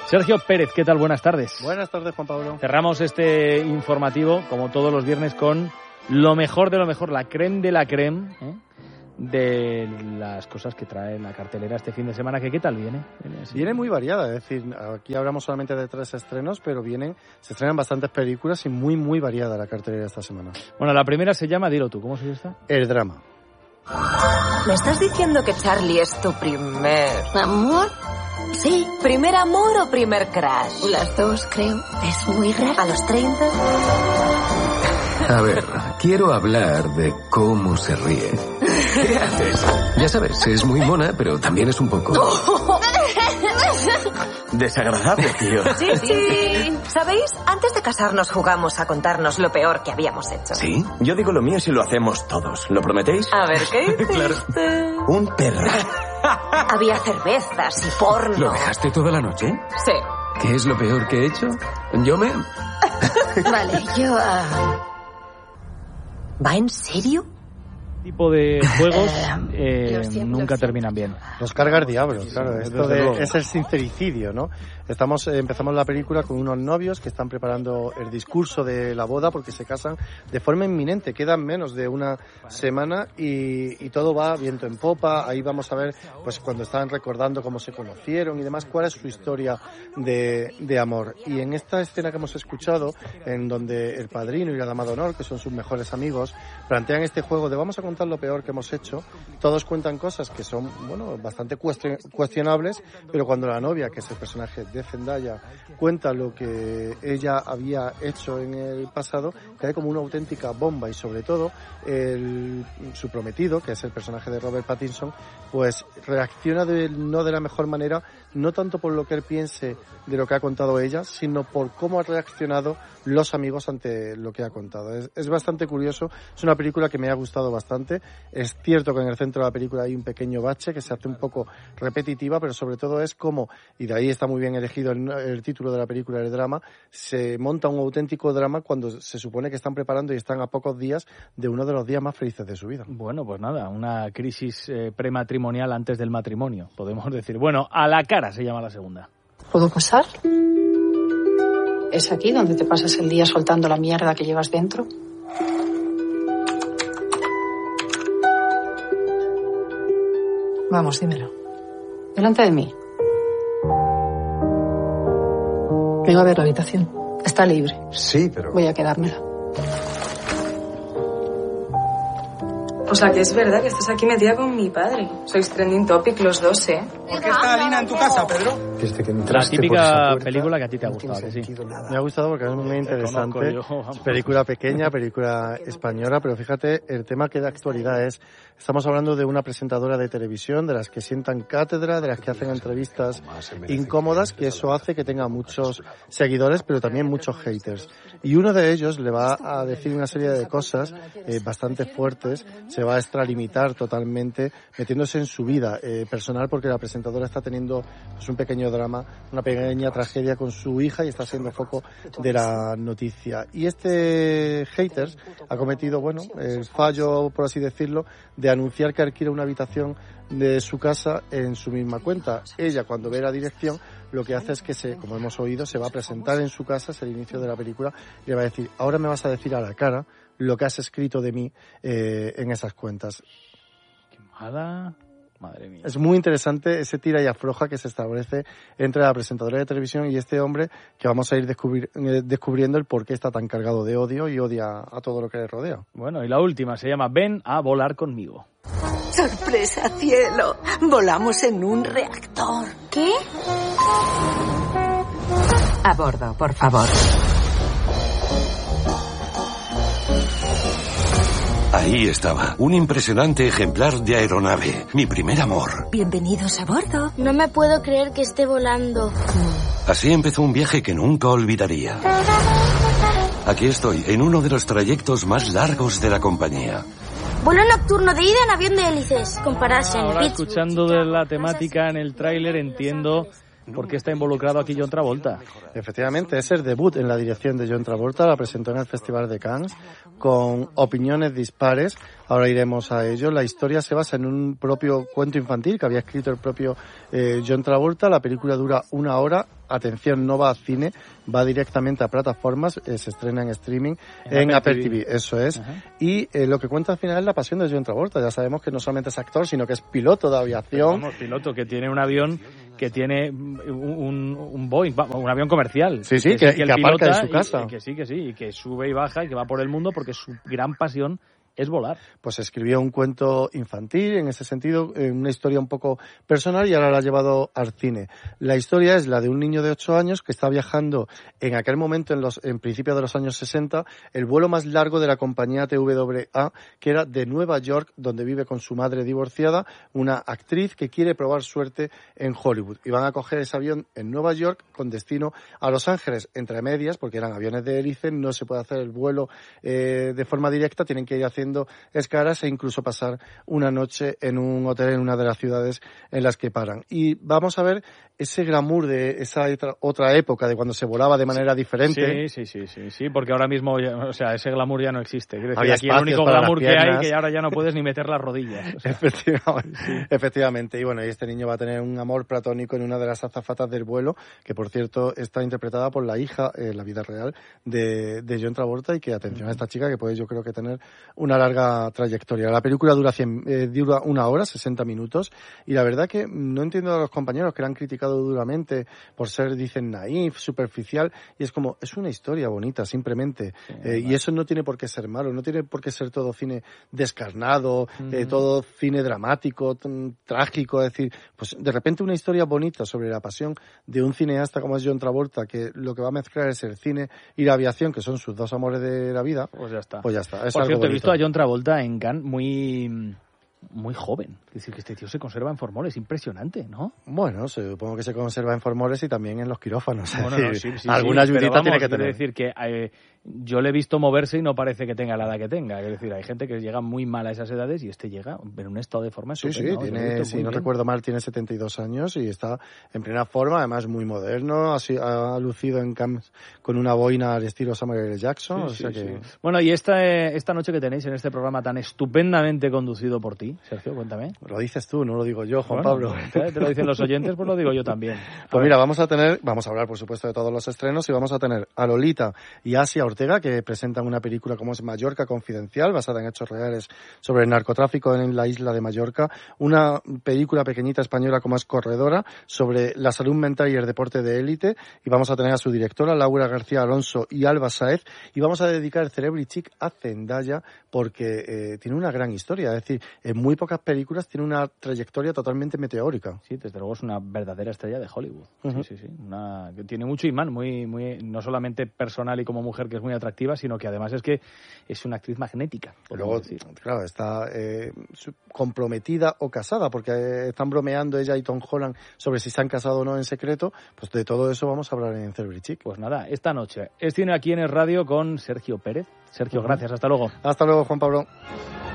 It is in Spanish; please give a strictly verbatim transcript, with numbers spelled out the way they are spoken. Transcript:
Sergio Pérez, ¿qué tal? Buenas tardes. Buenas tardes, Juan Pablo. Cerramos este informativo, como todos los viernes, con lo mejor de lo mejor, la crème de la crème, ¿eh? de las cosas que trae la cartelera este fin de semana. ¿Que qué tal viene? Viene, sí. Viene muy variada, es decir, aquí hablamos solamente de tres estrenos, pero vienen, se estrenan bastantes películas y muy, muy variada la cartelera esta semana. Bueno, la primera se llama, dilo tú, ¿cómo se llama? El drama. ¿Me estás diciendo que Charlie es tu primer amor? Sí, ¿primer amor o primer crush? Las dos, creo. Es muy raro. ¿A los treinta? A ver, quiero hablar de cómo se ríe. ¿Qué haces? Ya sabes, es muy mona, pero también es un poco... desagradable, tío. Sí, sí. ¿Sabéis? Antes de casarnos jugamos a contarnos lo peor que habíamos hecho. ¿Sí? Yo digo lo mío si lo hacemos todos. ¿Lo prometéis? A ver, ¿qué hiciste? Claro. Un perro. Había cervezas y porno. ¿Lo dejaste toda la noche? Sí. ¿Qué es lo peor que he hecho? Yo me... Vale, yo... Uh... ¿Va en serio? Tipo de juegos eh, nunca terminan bien. Los carga el diablo, claro. Esto de, es el sincericidio, ¿no? Estamos, eh, empezamos la película con unos novios que están preparando el discurso de la boda porque se casan de forma inminente. Quedan menos de una semana y, y todo va viento en popa. Ahí vamos a ver, pues, cuando están recordando cómo se conocieron y demás, cuál es su historia de, de amor. Y en esta escena que hemos escuchado, en donde el padrino y la dama de honor, que son sus mejores amigos, plantean este juego de vamos a contar lo peor que hemos hecho. Todos cuentan cosas que son, bueno, bastante cuestionables, pero cuando la novia, que es el personaje de Zendaya, cuenta lo que ella había hecho en el pasado, cae como una auténtica bomba. Y sobre todo el, su prometido, que es el personaje de Robert Pattinson, pues reacciona de, no de la mejor manera, no tanto por lo que él piense de lo que ha contado ella, sino por cómo han reaccionado los amigos ante lo que ha contado. Es, es bastante curioso, es una película que me ha gustado bastante. Es cierto que en el centro de la película hay un pequeño bache que se hace un poco repetitiva, pero sobre todo es como, y de ahí está muy bien elegido el, el título de la película, el drama, se monta un auténtico drama cuando se supone que están preparando y están a pocos días de uno de los días más felices de su vida. Bueno, pues nada, una crisis eh, prematrimonial antes del matrimonio, podemos decir. Bueno, A la cara se llama la segunda. ¿Puedo pasar? ¿Es aquí donde te pasas el día soltando la mierda que llevas dentro? Vamos, dímelo. Delante de mí. Vengo a ver la habitación. Está libre. Sí, pero... Voy a quedármela. O sea, que es verdad que estás aquí metida con mi padre. Sois trending topic los dos, ¿eh? ¿Por qué está Alina en tu casa, Pedro? Desde que la típica película que a ti te ha gustado, que sí. Me ha gustado porque es muy interesante. Película pequeña, película española, pero fíjate, el tema que de actualidad es, estamos hablando de una presentadora de televisión, de las que sientan cátedra, de las que hacen entrevistas incómodas, que eso hace que tenga muchos seguidores, pero también muchos haters. Y uno de ellos le va a decir una serie de cosas eh, bastante fuertes, se va a extralimitar totalmente, metiéndose en su vida eh, personal, porque la presentadora está teniendo pues, un pequeño drama, una pequeña tragedia con su hija y está siendo foco de la noticia. Y este haters ha cometido, bueno, el fallo, por así decirlo, de anunciar que alquila una habitación de su casa en su misma cuenta. Ella, cuando ve la dirección, lo que hace es que, se, como hemos oído, se va a presentar en su casa, es el inicio de la película, y le va a decir, ahora me vas a decir a la cara lo que has escrito de mí eh, en esas cuentas. Qué mala... Madre mía. Es muy interesante ese tira y afloja que se establece entre la presentadora de televisión y este hombre, que vamos a ir descubrir, eh, descubriendo el por qué está tan cargado de odio y odia a todo lo que le rodea. Bueno, y la última se llama Ven a volar conmigo. ¡Sorpresa, cielo! Volamos en un reactor. ¿Qué? A bordo, por favor. Ahí estaba, un impresionante ejemplar de aeronave, mi primer amor. Bienvenidos a bordo. No me puedo creer que esté volando. Así empezó un viaje que nunca olvidaría. Aquí estoy, en uno de los trayectos más largos de la compañía. Vuelo nocturno de ida en avión de hélices, con paradas en Ahora, Pittsburgh. escuchando de la temática en el tráiler, entiendo ¿por qué está involucrado aquí John Travolta? Efectivamente, es el debut en la dirección de John Travolta, la presentó en el Festival de Cannes, con opiniones dispares, ahora iremos a ello. La historia se basa en un propio cuento infantil que había escrito el propio eh, John Travolta, la película dura una hora, atención, no va a cine, va directamente a plataformas, eh, se estrena en streaming, en, en Apple T V. T V, eso es, uh-huh. y eh, lo que cuenta al final es la pasión de John Travolta, ya sabemos que no solamente es actor, sino que es piloto de aviación. Vamos, piloto, que tiene un avión, que tiene un, un, un Boeing, un avión comercial. Sí, sí, que, que, que, que aparca en su casa. Y, y que sí, que sí, y que sube y baja y que va por el mundo porque su gran pasión es volar. Pues escribió un cuento infantil, en ese sentido, una historia un poco personal y ahora la ha llevado al cine. La historia es la de un niño de ocho años que está viajando en aquel momento, en los en principios de los años sesenta, el vuelo más largo de la compañía T W A, que era de Nueva York, donde vive con su madre divorciada, una actriz que quiere probar suerte en Hollywood. Y van a coger ese avión en Nueva York con destino a Los Ángeles, entre medias, porque eran aviones de hélice, no se puede hacer el vuelo eh, de forma directa, tienen que ir haciendo escalas e incluso pasar una noche en un hotel en una de las ciudades en las que paran. Y vamos a ver ese glamour de esa otra época de cuando se volaba de manera diferente. Sí, sí, sí, sí, sí, porque ahora mismo, ya, o sea, ese glamour ya no existe. Quiero decir, Había aquí el único glamour que hay que ahora ya no puedes ni meter las rodillas. O sea. Efectivamente, sí. Efectivamente. Y bueno, y este niño va a tener un amor platónico en una de las azafatas del vuelo, que por cierto está interpretada por la hija, en eh, la vida real, de, de John Travolta, y que atención a esta chica que puede yo creo que tener una larga trayectoria. La película dura, cien, eh, dura una hora, sesenta minutos, y la verdad que no entiendo a los compañeros que la han criticado duramente por ser, dicen, naif, superficial, y es como, es una historia bonita, simplemente, sí, eh, y eso no tiene por qué ser malo, no tiene por qué ser todo cine descarnado, uh-huh. eh, todo cine dramático, t- trágico, es decir, pues de repente una historia bonita sobre la pasión de un cineasta como es John Travolta, que lo que va a mezclar es el cine y la aviación, que son sus dos amores de la vida, pues ya está. Pues ya está. Es por algo cierto, bonito. He visto a John Travolta en Cannes muy... muy joven. Es decir, que este tío se conserva en formol, es impresionante, ¿no? Bueno, supongo que se conserva en formores y también en los quirófanos. Bueno, es no, decir, sí, sí, alguna sí, ayudita vamos, tiene que tener. Es decir, que eh, yo le he visto moverse y no parece que tenga la edad que tenga. Es decir, hay gente que llega muy mal a esas edades y este llega en un estado de forma Sí, estupendo, sí, tiene, si no bien. recuerdo mal, tiene setenta y dos años y está en plena forma, además muy moderno, así, ha lucido en Cannes con una boina al estilo Samuel L. Jackson. Sí, o sea sí, que... sí. Bueno, y esta, esta noche que tenéis en este programa tan estupendamente conducido por ti, Sergio, cuéntame. Lo dices tú, no lo digo yo, Juan bueno, Pablo. Te lo dicen los oyentes, pues lo digo yo también. A Pues ver. mira, vamos a tener, vamos a hablar por supuesto de todos los estrenos y vamos a tener a Lolita y Asia Ortega, que presentan una película como es Mallorca Confidencial, basada en hechos reales sobre el narcotráfico en la isla de Mallorca, una película pequeñita española como es Corredora, sobre la salud mental y el deporte de élite, y vamos a tener a su directora, Laura García Alonso y Alba Saez, y vamos a dedicar el Celebrity Chic a Zendaya, porque eh, tiene una gran historia, es decir, en muy pocas películas tiene una trayectoria totalmente meteórica. Sí, desde luego es una verdadera estrella de Hollywood. Uh-huh. Sí, sí, sí. Una, que tiene mucho imán, muy, muy, no solamente personal y como mujer, que es muy atractiva, sino que además es que es una actriz magnética. Luego, decir. claro, está eh, comprometida o casada, porque eh, están bromeando ella y Tom Holland sobre si se han casado o no en secreto. Pues de todo eso vamos a hablar en Celebrity Chic. Pues nada, esta noche es cine aquí en el radio con Sergio Pérez. Sergio, uh-huh. gracias. Hasta luego. Hasta luego, Juan Pablo.